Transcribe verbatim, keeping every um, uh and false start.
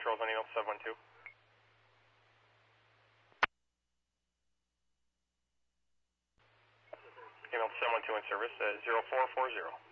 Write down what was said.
controls on email seven one two. Email seven one two in service at zero four four zero.